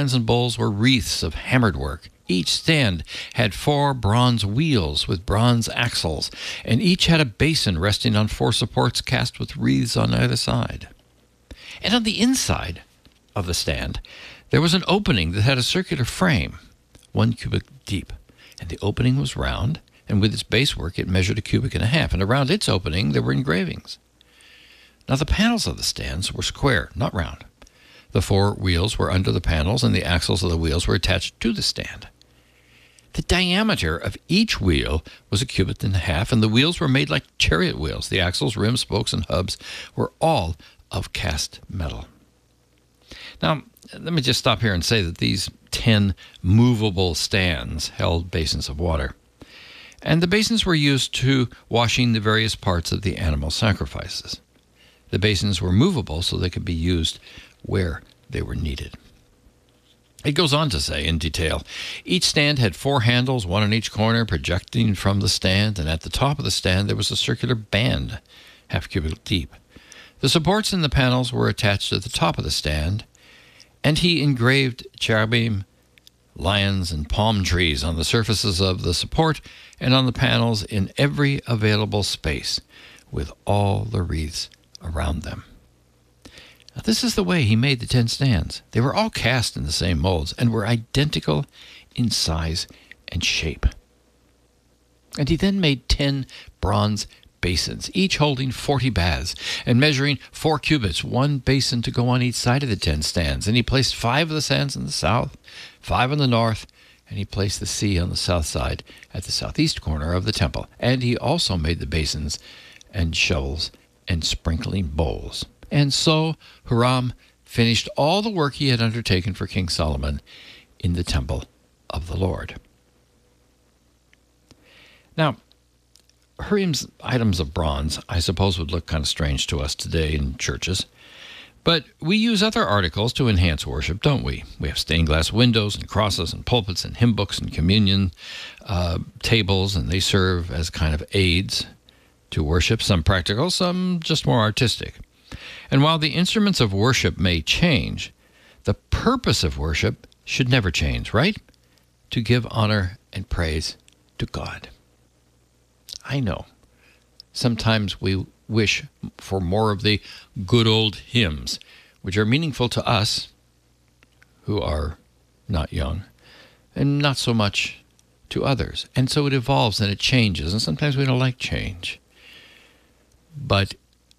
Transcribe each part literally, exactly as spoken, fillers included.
lions and bulls were wreaths of hammered work. Each stand had four bronze wheels with bronze axles, and each had a basin resting on four supports cast with wreaths on either side. And on the inside of the stand, there was an opening that had a circular frame, one cubit deep, and the opening was round, and with its basework it measured a cubit and a half, and around its opening there were engravings. Now the panels of the stands were square, not round. The four wheels were under the panels, and the axles of the wheels were attached to the stand. The diameter of each wheel was a cubit and a half, and the wheels were made like chariot wheels. The axles, rims, spokes, and hubs were all of cast metal. Now, let me just stop here and say that these ten movable stands held basins of water, and the basins were used to washing the various parts of the animal sacrifices. The basins were movable so they could be used where they were needed. It goes on to say in detail, each stand had four handles, one in each corner, projecting from the stand, and at the top of the stand there was a circular band, half cubit deep. The supports in the panels were attached at the top of the stand, and he engraved cherubim, lions, and palm trees on the surfaces of the support and on the panels in every available space, with all the wreaths around them. Now, this is the way he made the ten stands. They were all cast in the same molds and were identical in size and shape. And he then made ten bronze basins, each holding forty baths and measuring four cubits, one basin to go on each side of the ten stands. And he placed five of the stands in the south, five in the north, and he placed the sea on the south side at the southeast corner of the temple. And he also made the basins and shovels and sprinkling bowls. And so Huram finished all the work he had undertaken for King Solomon in the temple of the Lord. Now, Huram's items of bronze, I suppose, would look kind of strange to us today in churches. But we use other articles to enhance worship, don't we? We have stained glass windows and crosses and pulpits and hymn books and communion uh, tables, and they serve as kind of aids to worship, some practical, some just more artistic. And while the instruments of worship may change, the purpose of worship should never change, right? To give honor and praise to God. I know. Sometimes we wish for more of the good old hymns, which are meaningful to us who are not young, and not so much to others. And so it evolves and it changes, and sometimes we don't like change. But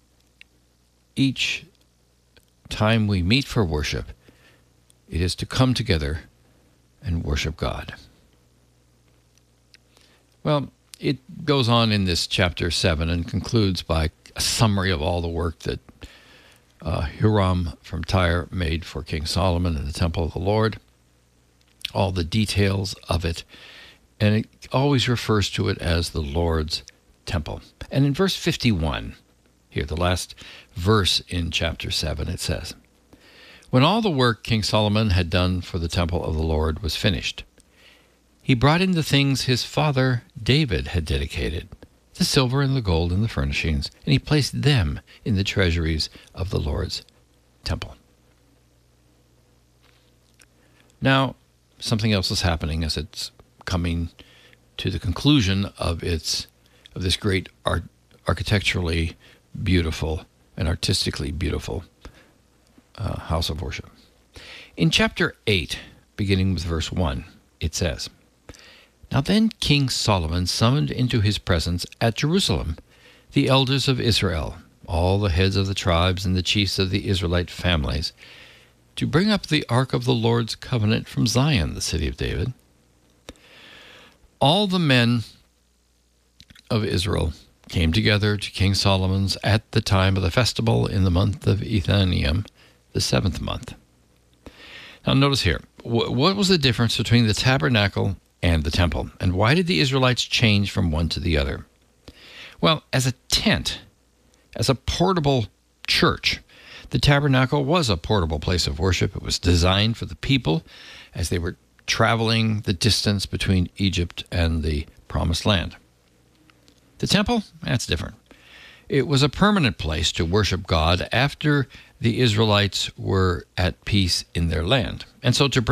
each time we meet for worship, it is to come together and worship God. Well, it goes on in this chapter seven and concludes by a summary of all the work that uh, Huram from Tyre made for King Solomon in the temple of the Lord, all the details of it, and it always refers to it as the Lord's temple. And in verse fifty-one, here, the last verse in chapter seven, it says, "When all the work King Solomon had done for the temple of the Lord was finished, he brought in the things his father David had dedicated, the silver and the gold and the furnishings, and he placed them in the treasuries of the Lord's temple." Now, something else is happening as it's coming to the conclusion of its of this great art, architecturally beautiful and artistically beautiful uh, house of worship. In chapter eight, beginning with verse one, it says, "Now then King Solomon summoned into his presence at Jerusalem the elders of Israel, all the heads of the tribes and the chiefs of the Israelite families, to bring up the ark of the Lord's covenant from Zion, the city of David. All the men of Israel came together to King Solomon's at the time of the festival in the month of Ethanium, the seventh month." Now notice here, what was the difference between the tabernacle and the temple, and why did the Israelites change from one to the other? Well, as a tent, as a portable church, the tabernacle was a portable place of worship. It was designed for the people as they were traveling the distance between Egypt and the Promised Land. The temple, that's different. It was a permanent place to worship God after the Israelites were at peace in their land. And so to bring